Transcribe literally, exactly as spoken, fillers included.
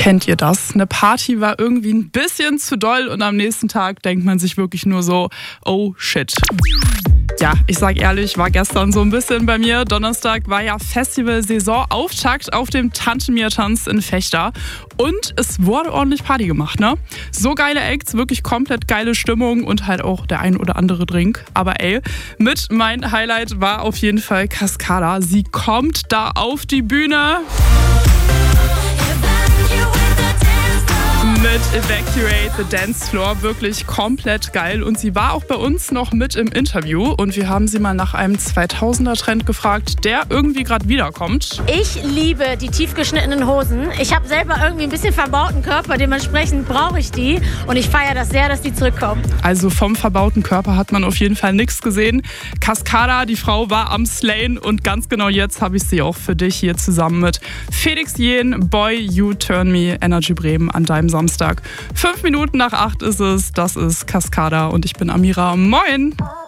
Kennt ihr das? Eine Party war irgendwie ein bisschen zu doll und am nächsten Tag denkt man sich wirklich nur so, oh shit. Ja, ich sag ehrlich, war gestern so ein bisschen bei mir. Donnerstag war ja Festival-Saison-Auftakt auf dem Tante-Mia-Tanz in Vechta. Und es wurde ordentlich Party gemacht, ne? So geile Acts, wirklich komplett geile Stimmung und halt auch der ein oder andere Drink. Aber ey, mit mein Highlight war auf jeden Fall Cascada. Sie kommt da auf die Bühne mit Evacuate the Dance Floor, wirklich komplett geil. Und sie war auch bei uns noch mit im Interview und wir haben sie mal nach einem zweitausender-Trend gefragt, der irgendwie gerade wiederkommt. Ich liebe die tief geschnittenen Hosen. Ich habe selber irgendwie ein bisschen verbauten Körper, dementsprechend brauche ich die und ich feiere das sehr, dass die zurückkommen. Also vom verbauten Körper hat man auf jeden Fall nichts gesehen. Cascada, die Frau, war am Slayen und ganz genau jetzt habe ich sie auch für dich hier zusammen mit Felix Jähn, Boy, You Turn Me, Energy Bremen an deinem Samstag. Fünf Minuten nach acht ist es, das ist Cascada und ich bin Amira. Moin!